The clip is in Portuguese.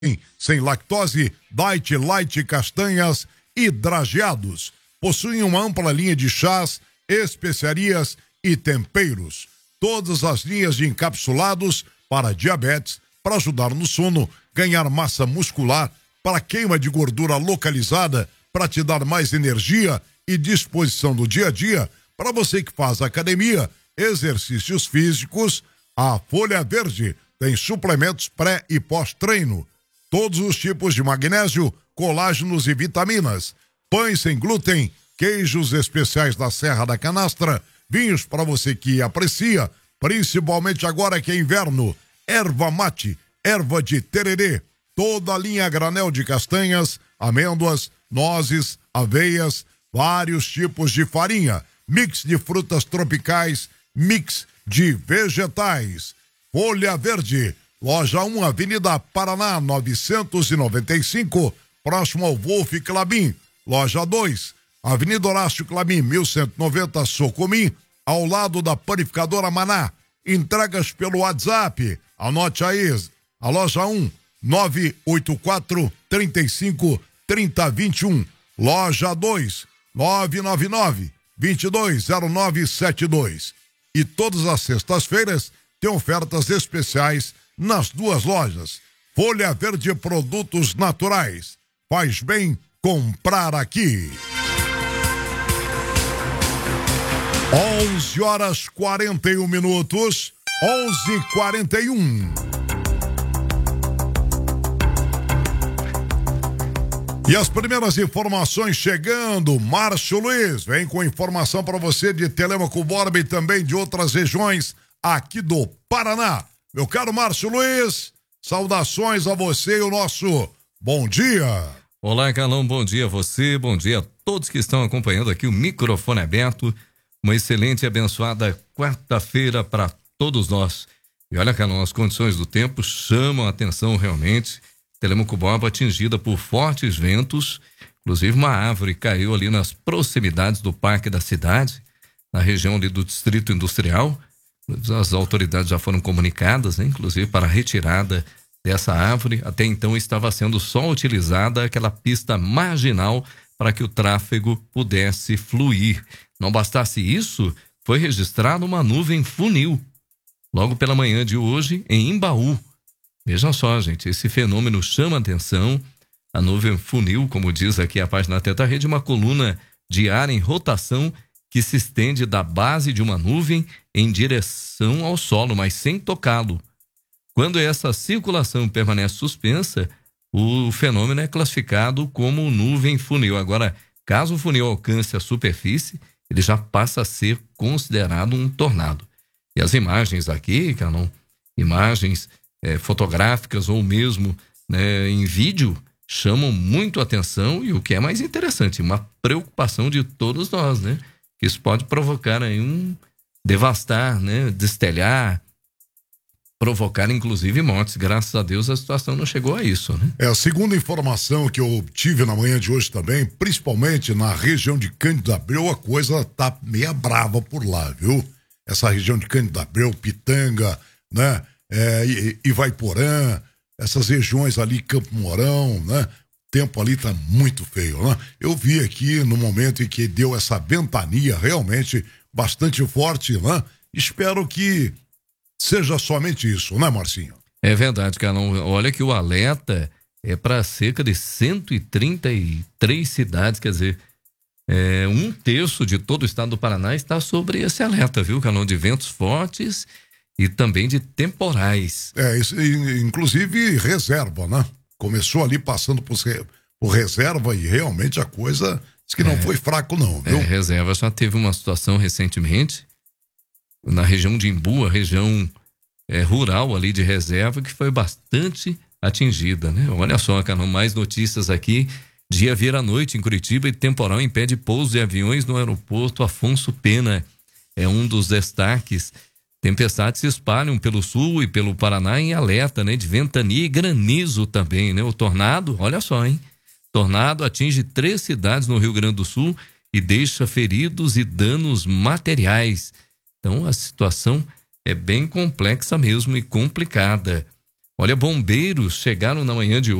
sem lactose, Diet Light castanhas e drageados. Possuem uma ampla linha de chás, especiarias e temperos. Todas as linhas de encapsulados para diabetes, para ajudar no sono, ganhar massa muscular, para queima de gordura localizada, para te dar mais energia e disposição do dia a dia. Para você que faz academia, exercícios físicos, a Folha Verde tem suplementos pré e pós-treino. Todos os tipos de magnésio, colágenos e vitaminas. Pães sem glúten, queijos especiais da Serra da Canastra, vinhos para você que aprecia, principalmente agora que é inverno. Erva mate, erva de tererê, toda a linha granel de castanhas, amêndoas, nozes, aveias, vários tipos de farinha, mix de frutas tropicais, mix de vegetais. Folha Verde, Loja 1, Avenida Paraná, 995, próximo ao Wolf Clabin. Loja 2, Avenida Horácio Clabin, 1190, Socomim, ao lado da Panificadora Maná. Entregas pelo WhatsApp. Anote aí, a Loja 1, 984 35 30 21. Loja 2, 999 220972. E todas as sextas-feiras tem ofertas especiais nas duas lojas. Folha Verde Produtos Naturais. Faz bem comprar aqui. 11h41. 11h41. E as primeiras informações chegando. Márcio Luiz vem com informação para você de Telêmaco Borba e também de outras regiões aqui do Paraná. Meu caro Márcio Luiz, saudações a você e o nosso bom dia. Olá, Carlão, bom dia a você, bom dia a todos que estão acompanhando aqui o microfone aberto. Uma excelente e abençoada quarta-feira para todos nós. E olha, Carlão, as condições do tempo chamam a atenção realmente. Telêmaco Borba atingida por fortes ventos, inclusive uma árvore caiu ali nas proximidades do Parque da Cidade, na região ali do Distrito Industrial. As autoridades já foram comunicadas, né, inclusive para a retirada dessa árvore. Até então estava sendo só utilizada aquela pista marginal para que o tráfego pudesse fluir. Não bastasse isso, foi registrada uma nuvem funil logo pela manhã de hoje em Imbaú. Veja só, gente, esse fenômeno chama atenção. A nuvem funil, como diz aqui a página Teta Rede, uma coluna de ar em rotação que se estende da base de uma nuvem em direção ao solo, mas sem tocá-lo. Quando essa circulação permanece suspensa, o fenômeno é classificado como nuvem funil. Agora, caso o funil alcance a superfície, ele já passa a ser considerado um tornado. E as imagens aqui, Canon, imagens fotográficas ou mesmo, né, em vídeo, chamam muito a atenção e o que é mais interessante, uma preocupação de todos nós, né? Que isso pode provocar aí devastar, né? Destelhar, provocar inclusive mortes. Graças a Deus a situação não chegou a isso, né? A segunda informação que eu tive na manhã de hoje também, principalmente na região de Cândido Abreu, a coisa tá meia brava por lá, viu? Essa região de Cândido Abreu, Pitanga, né? Ivaiporã, essas regiões ali, Campo Mourão, né? O tempo ali tá muito feio, né? Eu vi aqui no momento em que deu essa ventania realmente bastante forte, né? Espero que seja somente isso, né, Marcinho? É verdade, Carlão. Olha que o alerta é para cerca de 133 cidades, quer dizer, 1/3 de todo o estado do Paraná está sobre esse alerta, viu, Carlão? De ventos fortes e também de temporais. Isso, inclusive reserva, né? Começou ali passando por reserva e realmente a coisa diz que não foi fraco não, viu? Reserva já teve uma situação recentemente na região de Imbu, a região rural ali de reserva, que foi bastante atingida, né? Olha só, Carlão, mais notícias aqui. Dia vira à noite em Curitiba e temporal impede pouso de aviões no aeroporto Afonso Pena. É um dos destaques. Tempestades se espalham pelo sul e pelo Paraná em alerta, né? De ventania e granizo também, né? O tornado, olha só, hein? Tornado atinge 3 cidades no Rio Grande do Sul e deixa feridos e danos materiais. Então a situação é bem complexa mesmo e complicada. Olha, bombeiros chegaram na manhã de